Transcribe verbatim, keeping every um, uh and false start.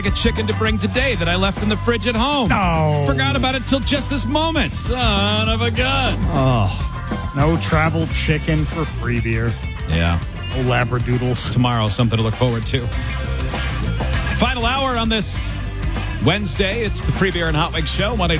a chicken to bring today that I left in the fridge at home. No. Forgot about it till just this moment. Son of a gun. Oh. No travel chicken for free beer. Yeah. Oh, Labradoodles. Tomorrow, something to look forward to. Final hour on this Wednesday. It's the Free Beer and Hot Wings Show. one eight